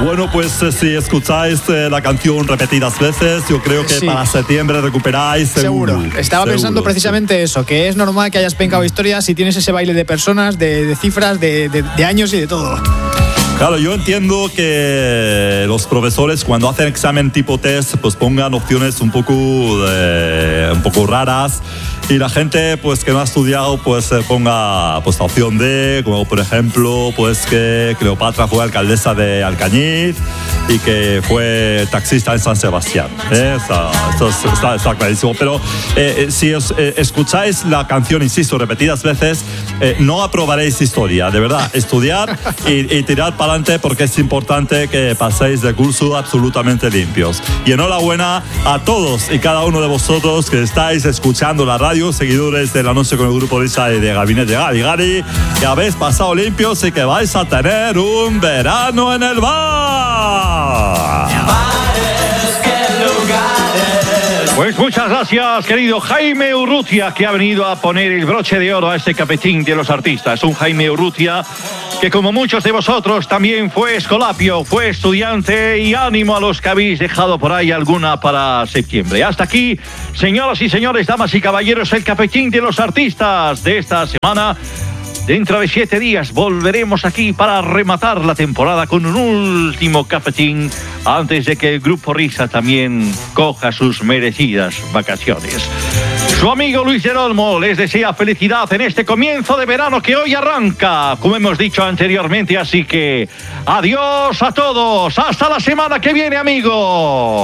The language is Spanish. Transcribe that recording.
Bueno, pues si escucháis la canción repetidas veces, yo creo que para septiembre recuperáis seguro. Estaba pensando precisamente eso, que es normal que hayas pencado historias si tienes ese baile de personas, de cifras, de años y de todo. Claro, yo entiendo que los profesores cuando hacen examen tipo test pues pongan opciones un poco raras y la gente pues que no ha estudiado pues ponga pues la opción D, como por ejemplo pues que Cleopatra fue alcaldesa de Alcañiz y que fue taxista en San Sebastián. Esto está clarísimo. Pero si os escucháis la canción, insisto, repetidas veces, no aprobaréis historia. De verdad, estudiar y tirar para adelante porque es importante que paséis de curso absolutamente limpios. Y enhorabuena a todos y cada uno de vosotros que estáis escuchando la radio, seguidores de La Noche con el Grupo Risa y de Gabinete Galigari, que habéis pasado limpios y que vais a tener un verano en el bar. Pues muchas gracias, querido Jaime Urrutia, que ha venido a poner el broche de oro a este cafetín de los artistas. Un Jaime Urrutia que, como muchos de vosotros, también fue escolapio, fue estudiante, y ánimo a los que habéis dejado por ahí alguna para septiembre. Hasta aquí, señoras y señores, damas y caballeros, el cafetín de los artistas de esta semana. Dentro de 7 días volveremos aquí para rematar la temporada con un último cafetín antes de que el Grupo Risa también coja sus merecidas vacaciones. Su amigo Luis del Olmo les desea felicidad en este comienzo de verano que hoy arranca, como hemos dicho anteriormente, así que adiós a todos, hasta la semana que viene, amigos.